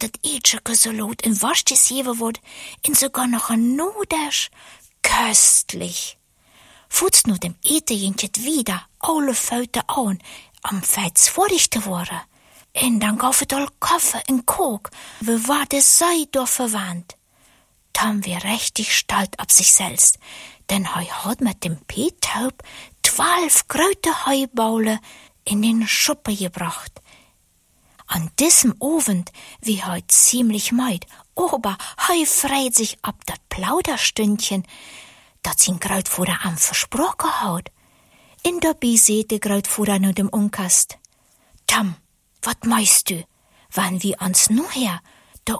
dat Eetscheke so lot in Waschtes jewe word, in sogar noch ein Nodesch. Köstlich. Futs nu dem Ete jentjet wieder, alle Föte an, am Feiz vorrichte worden. En dan gaf het al Kaffee en Kok, we waren sei door verwandt. Tam wir richtig stolz ab sich selbst, denn hij hat mit dem Peetaub 12 große Heubaule in den Schuppe gebracht. An diesem Abend, wie heut ziemlich meid, aber hij freit sich ab dat Plauderstündchen, dat sein Grootvater am versprochen hat. In dabei seht der Grootvater nu dem Unkast. Tam, wat meinst du, wann wir ans nu her, da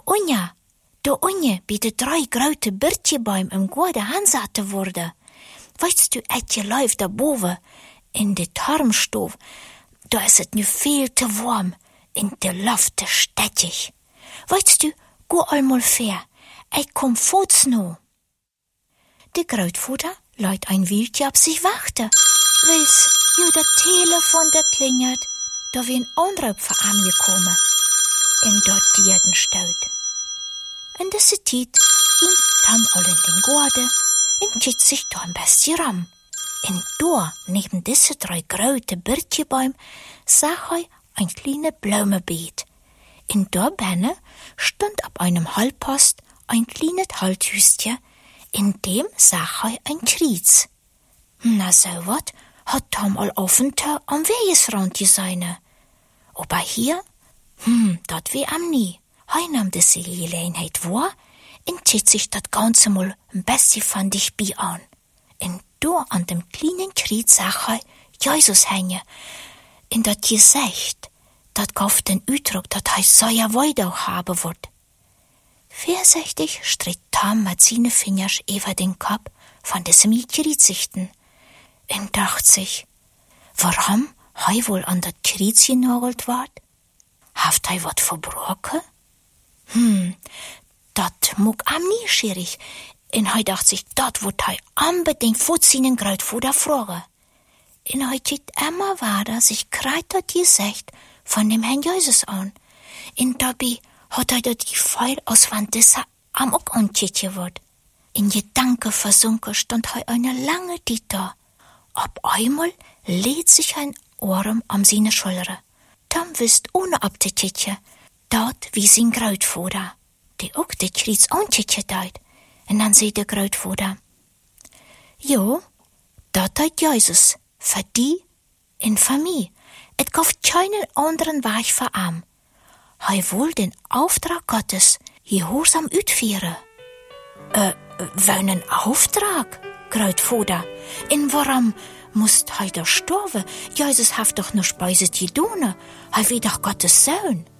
unje, bei de 3 große Birtjebäume im Garten hansatte wurde. Weißt du, et je läuft da boven, in de Tarmstof, da is het nu viel te warm, in de Luft te stettig. Weißt du, go einmal fair, ich komm vots nu. Der Grootvater leut ein Wildje ab sich wachte, wils, jo dat Telefon dat klingert, da wie ein Anruf angekommen, in dort dierden staut. In diese Zeit ging Tam all in den Garten und schiet sich da ein bisschen ran. In da, neben diese 3 große Birtjebäume, sah er ein kleines Blumenbeet. In da benne stand ab einem Halbpost ein kleines Halthüstchen, in dem sah er ein Kriez. Na so wat, hat Tam all offentür am Wegesrand gesehen. Aber hier, dat wie am nie. Hij nahm diese Gelegenheit wahr und schiet sich dat Ganze mal ein bisschen von dich bei an. Und da an dem kleinen Kriez sah er Jesus hängen. In dat Gesicht, dat gaf den Uitdruck, dat hij sehr weiter haben wird. Vorsichtig stritt Tam mit seinen Fingern über den Kopf von diesem Kriezsichten und dachte sich, warum hij wohl an dat Kriez genagelt ward? Haft hij wat verbrochen? Dat mag am nie schierig. En hij dacht sich, dat wird hij unbedingt vor seinen Grootvater fragen. En hij schiet immer weiter sich kreit dat Gesicht von dem Herrn Jesus an. En dabei hat hij dat Gefühl, als wenn dieser am auch angeschickt wird. In Gedanken versunken stand hij eine lange Zeit da. Auf einmal lädt sich ein Arm am seine Schulter. Tam wisst ohne abzuticken, dat wie sein Grootvater, die auch de Kriez antikken deed. En dan zei de Grootvater, jo, dat deed Jesus, für die en für mich. Et gaf keinen anderen Weg für am. Hij wil den Auftrag Gottes gehorsam uitführen. Welchen Auftrag, Grootvater? En warum musst hij da sterben? Jesus heeft doch nur Speise gedoen. Hij wie doch Gottes Sohn.